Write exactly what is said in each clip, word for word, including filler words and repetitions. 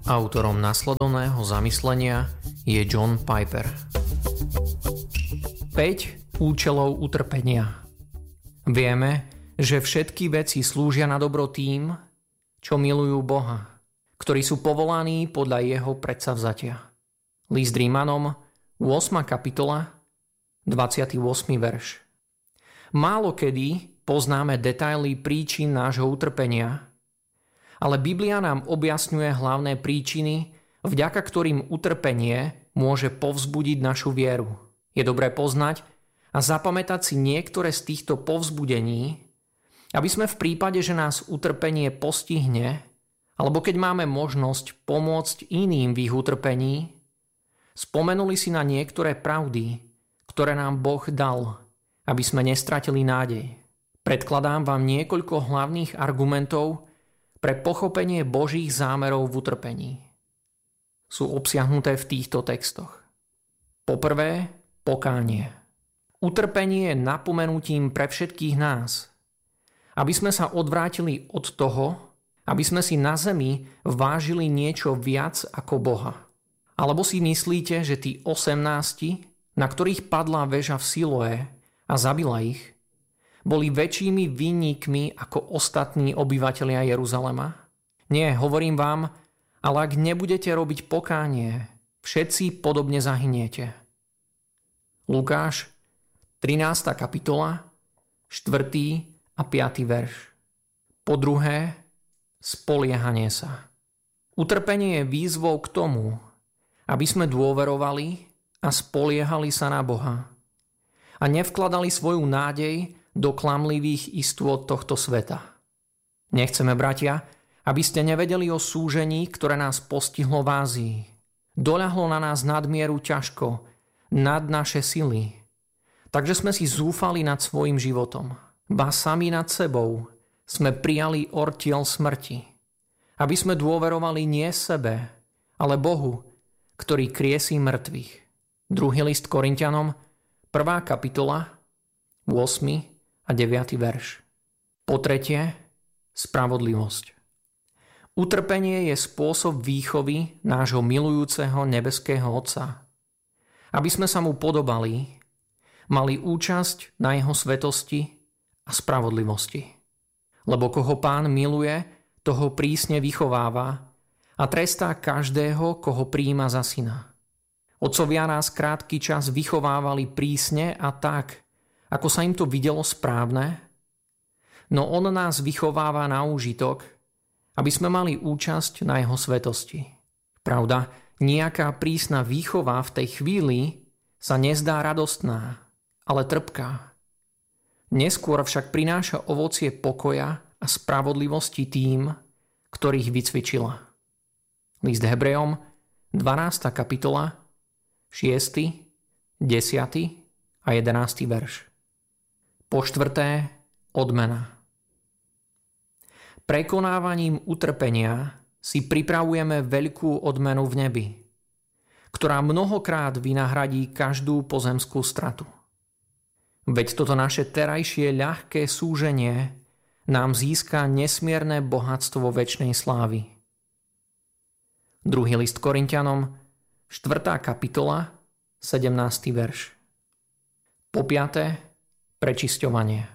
Autorom nasledovného zamyslenia je John Piper. päť účelov utrpenia. Vieme, že všetky veci slúžia na dobro tým, čo milujú Boha, ktorí sú povolaní podľa jeho predsavzatia. List Rímanom, ôsma kapitola, dvadsiaty ôsmy verš. Málo kedy poznáme detaily príčin nášho utrpenia, ale Biblia nám objasňuje hlavné príčiny, vďaka ktorým utrpenie môže povzbudiť našu vieru. Je dobré poznať a zapamätať si niektoré z týchto povzbudení, aby sme v prípade, že nás utrpenie postihne, alebo keď máme možnosť pomôcť iným v ich utrpení, spomenuli si na niektoré pravdy, ktoré nám Boh dal, aby sme nestratili nádej. Predkladám vám niekoľko hlavných argumentov pre pochopenie Božích zámerov v utrpení. Sú obsiahnuté v týchto textoch. Poprvé, pokánie. Utrpenie je napomenutím pre všetkých nás, aby sme sa odvrátili od toho, aby sme si na zemi vážili niečo viac ako Boha. Alebo si myslíte, že tí osemnásti, na ktorých padla väža v Siloé a zabila ich, boli väčšími vinníkmi ako ostatní obyvatelia Jeruzalema? Nie, hovorím vám, ale ak nebudete robiť pokánie, všetci podobne zahyniete. Lukáš, trinásta kapitola, štvrtý a piaty verš. Po druhé, spoliehanie sa. Utrpenie je výzvou k tomu, aby sme dôverovali a spoliehali sa na Boha a nevkladali svoju nádej do klamlivých istôt tohto sveta. Nechceme, bratia, aby ste nevedeli o súžení, ktoré nás postihlo v Ázii. Doľahlo na nás nadmieru ťažko, nad naše sily. Takže sme si zúfali nad svojim životom. Ba sami nad sebou sme prijali ortiel smrti. Aby sme dôverovali nie sebe, ale Bohu, ktorý kriesí mŕtvych. Druhý list Korinťanom, prvá kapitola, ôsmy a deviaty verš. Po tretie, spravodlivosť. Utrpenie je spôsob výchovy nášho milujúceho nebeského Otca. Aby sme sa mu podobali, mali účasť na jeho svetosti a spravodlivosti. Lebo koho Pán miluje, toho prísne vychováva a trestá každého, koho prijíma za syna. Otcovia nás krátky čas vychovávali prísne a tak, ako sa im to videlo správne, no on nás vychováva na úžitok, aby sme mali účasť na jeho svetosti. Pravda, nejaká prísna výchova v tej chvíli sa nezdá radostná, ale trpká. Neskôr však prináša ovocie pokoja a spravodlivosti tým, ktorých vycvičila. List Hebrejom, dvanásta kapitola, šiesty, desiaty a jedenásty verš. Po štvrté, odmena. Prekonávaním utrpenia si pripravujeme veľkú odmenu v nebi, ktorá mnohokrát vynahradí každú pozemskú stratu. Veď toto naše terajšie ľahké súženie nám získa nesmierne bohatstvo večnej slávy. Druhý list Korinťanom, štvrtá kapitola, sedemnásty verš. Po piate, prečisťovanie.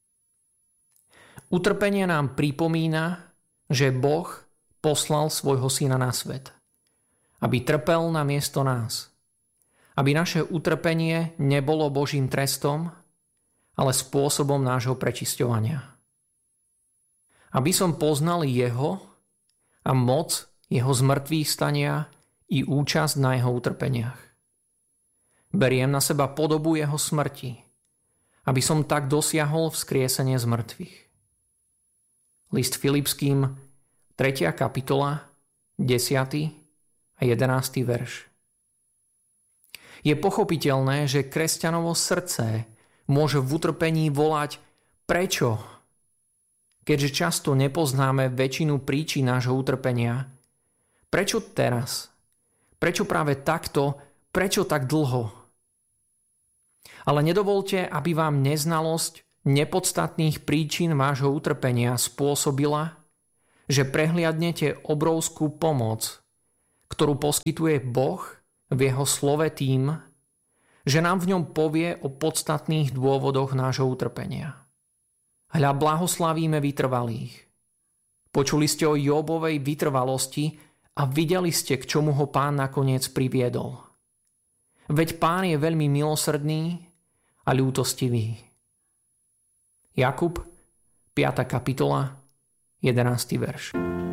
Utrpenie nám pripomína, že Boh poslal svojho syna na svet, aby trpel namiesto nás, aby naše utrpenie nebolo Božím trestom, ale spôsobom nášho prečisťovania. Aby som poznal jeho a moc jeho zmrtvých stania i účasť na jeho utrpeniach. Beriem na seba podobu jeho smrti, aby som tak dosiahol vzkriesenie z mŕtvych. List Filipským, tretia kapitola, desiaty a jedenásty verš. Je pochopiteľné, že kresťanovo srdce môže v utrpení volať prečo? Keďže často nepoznáme väčšinu príčin nášho utrpenia, prečo teraz? Prečo práve takto? Prečo tak dlho? Ale nedovolte, aby vám neznalosť nepodstatných príčin vášho utrpenia spôsobila, že prehliadnete obrovskú pomoc, ktorú poskytuje Boh v jeho slove tým, že nám v ňom povie o podstatných dôvodoch nášho utrpenia. Hľa, blahoslavíme vytrvalých. Počuli ste o Jobovej vytrvalosti a videli ste, k čomu ho Pán nakoniec priviedol. Veď Pán je veľmi milosrdný a ľútostivý. Jakub, piata kapitola, jedenásty verš.